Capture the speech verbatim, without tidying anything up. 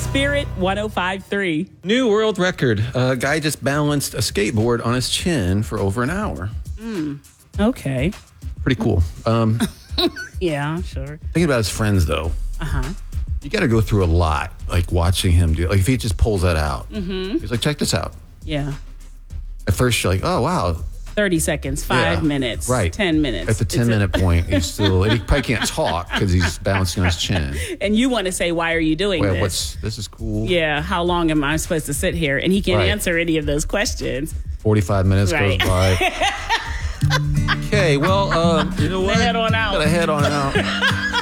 Spirit one oh five point three. New world record. A guy just balanced a skateboard on his chin for over an hour. Mm. Okay. Pretty cool. Um, yeah, sure. Thinking about his friends, though. Uh-huh. You got to go through a lot, like watching him do it. Like if he just pulls that out. Mm-hmm. He's like, check this out. Yeah. At first, you're like, oh, wow. thirty seconds, five Yeah, minutes, right. ten minutes. At the ten-minute point, he's still, and he probably can't talk because he's bouncing on his chin. And you want to say, why are you doing Well, this? what's, this is cool. Yeah, how long am I supposed to sit here? And he can't Right. answer any of those questions. forty-five minutes Right. goes by. Okay, well, um, you know what? Head on out. Gotta head on out.